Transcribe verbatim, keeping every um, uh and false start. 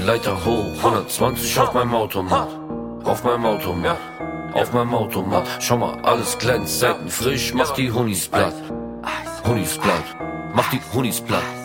Leiter hoch, hundertzwanzig auf meinem Automat. Auf meinem Automat, auf meinem Automat. Schau mal, alles glänzt, Seiten frisch, mach die Honis platt. Honis platt, mach die Honis platt.